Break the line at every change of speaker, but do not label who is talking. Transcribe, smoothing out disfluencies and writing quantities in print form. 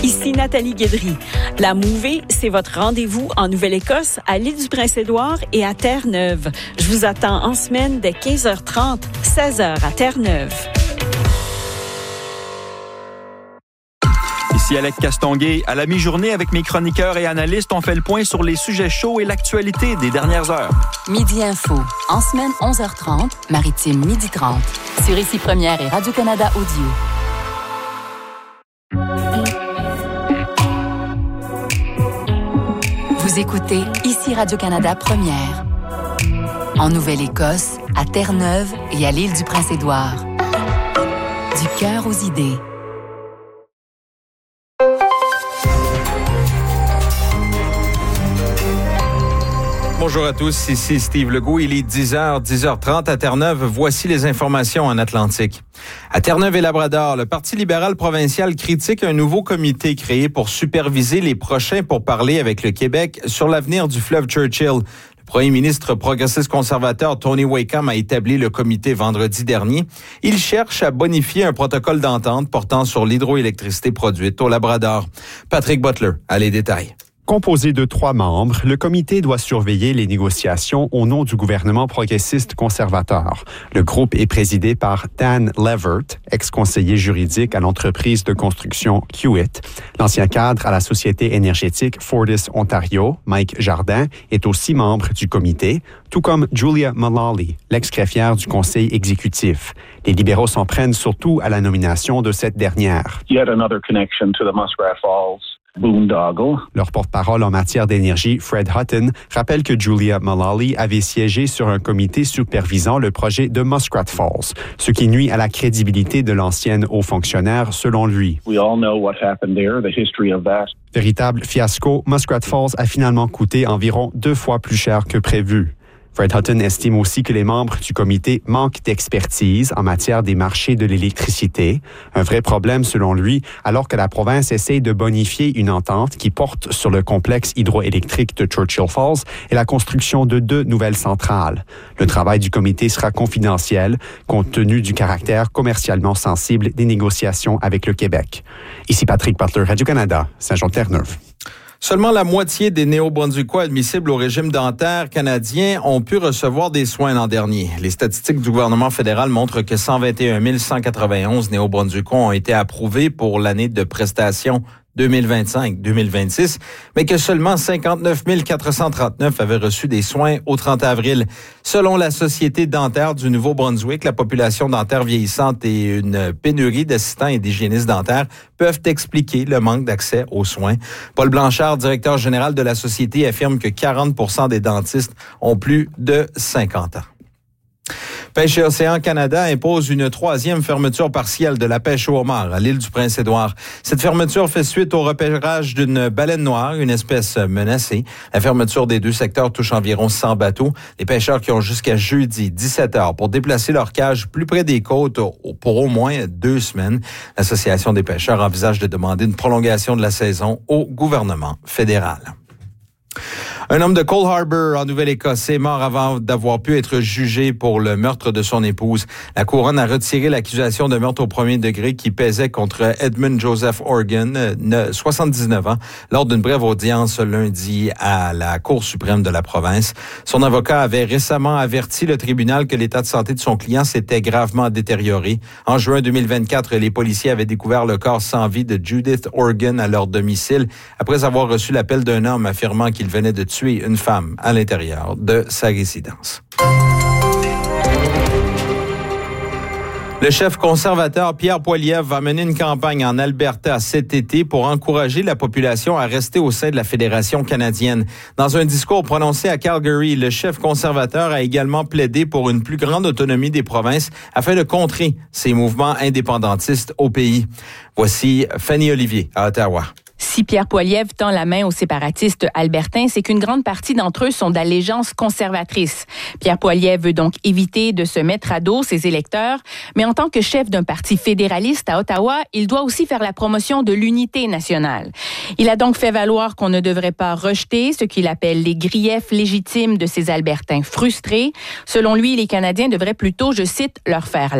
Ici Nathalie Guédry. La Mouvée, c'est votre rendez-vous en Nouvelle-Écosse, à l'île du Prince-Édouard et à Terre-Neuve. Je vous attends en semaine dès 15h30, 16h à Terre-Neuve.
Ici Alec Castonguay. À la mi-journée, avec mes chroniqueurs et analystes, on fait le point sur les sujets chauds et l'actualité des dernières heures.
Midi Info. En semaine, 11h30, Maritime, 12h30. Sur Ici Première et Radio-Canada Audio. Vous écoutez Ici Radio-Canada Première. En Nouvelle-Écosse, à Terre-Neuve et à l'île du Prince-Édouard. Du cœur aux idées.
Bonjour à tous, ici Steve Legault. Il est 10h, 10h30 à Terre-Neuve. Voici les informations en Atlantique. À Terre-Neuve et Labrador, le Parti libéral provincial critique un nouveau comité créé pour superviser les prochains pourparlers avec le Québec sur l'avenir du fleuve Churchill. Le premier ministre progressiste conservateur Tony Wakeham a établi le comité vendredi dernier. Il cherche à bonifier un protocole d'entente portant sur l'hydroélectricité produite au Labrador. Patrick Butler a les détails.
Composé de 3 membres, le comité doit surveiller les négociations au nom du gouvernement progressiste conservateur. Le groupe est présidé par Dan Levert, ex-conseiller juridique à l'entreprise de construction Hewitt. L'ancien cadre à la société énergétique Fortis Ontario, Mike Jardin, est aussi membre du comité, tout comme Julia Mullally, l'ex-greffière du conseil exécutif. Les libéraux s'en prennent surtout à la nomination de cette dernière.
Yet another connection to the Muskrat Falls. Boondoggle.
Leur porte-parole en matière d'énergie, Fred Hutton, rappelle que Julia Mullally avait siégé sur un comité supervisant le projet de Muskrat Falls, ce qui nuit à la crédibilité de l'ancienne haut fonctionnaire, selon lui.
We all know what happened there, the history of that.
Véritable fiasco, Muskrat Falls a finalement coûté environ 2 fois plus cher que prévu. Fred Hutton estime aussi que les membres du comité manquent d'expertise en matière des marchés de l'électricité. Un vrai problème selon lui, alors que la province essaye de bonifier une entente qui porte sur le complexe hydroélectrique de Churchill Falls et la construction de 2 nouvelles centrales. Le travail du comité sera confidentiel, compte tenu du caractère commercialement sensible des négociations avec le Québec. Ici Patrick Butler, Radio-Canada, Saint-Jean-Terre-Neuve.
Seulement la moitié des Néo-Brunswickois admissibles au régime dentaire canadien ont pu recevoir des soins l'an dernier. Les statistiques du gouvernement fédéral montrent que 121 191 Néo-Brunswickois ont été approuvés pour l'année de prestations 2025-2026, mais que seulement 59 439 avaient reçu des soins au 30 avril. Selon la Société dentaire du Nouveau-Brunswick, la population dentaire vieillissante et une pénurie d'assistants et d'hygiénistes dentaires peuvent expliquer le manque d'accès aux soins. Paul Blanchard, directeur général de la Société, affirme que 40% des dentistes ont plus de 50 ans. Pêche et Océan Canada impose une 3e fermeture partielle de la pêche au homard à l'île du Prince-Édouard. Cette fermeture fait suite au repérage d'une baleine noire, une espèce menacée. La fermeture des 2 secteurs touche environ 100 bateaux. Les pêcheurs qui ont jusqu'à jeudi 17h pour déplacer leur cage plus près des côtes pour au moins 2 semaines. L'Association des pêcheurs envisage de demander une prolongation de la saison au gouvernement fédéral. Un homme de Cole Harbour, en Nouvelle-Écosse, est mort avant d'avoir pu être jugé pour le meurtre de son épouse. La couronne a retiré l'accusation de meurtre au premier degré qui pesait contre Edmund Joseph Organ, 79 ans, lors d'une brève audience lundi à la Cour suprême de la province. Son avocat avait récemment averti le tribunal que l'état de santé de son client s'était gravement détérioré. En juin 2024, les policiers avaient découvert le corps sans vie de Judith Organ à leur domicile après avoir reçu l'appel d'un homme affirmant qu'il venait de tuer une femme à l'intérieur de sa résidence. Le chef conservateur Pierre Poilievre va mener une campagne en Alberta cet été pour encourager la population à rester au sein de la Fédération canadienne. Dans un discours prononcé à Calgary, le chef conservateur a également plaidé pour une plus grande autonomie des provinces afin de contrer ces mouvements indépendantistes au pays. Voici Fanny Olivier à Ottawa.
Si Pierre Poilievre tend la main aux séparatistes albertains, c'est qu'une grande partie d'entre eux sont d'allégeance conservatrice. Pierre Poilievre veut donc éviter de se mettre à dos ses électeurs, mais en tant que chef d'un parti fédéraliste à Ottawa, il doit aussi faire la promotion de l'unité nationale. Il a donc fait valoir qu'on ne devrait pas rejeter ce qu'il appelle les griefs légitimes de ces Albertains frustrés. Selon lui, les Canadiens devraient plutôt, je cite, leur faire